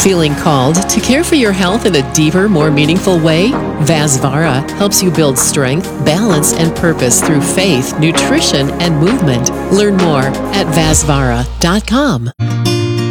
Feeling called to care for your health in a deeper, more meaningful way? Vasvara helps you build strength, balance, and purpose through faith, nutrition, and movement. Learn more at vasvara.com.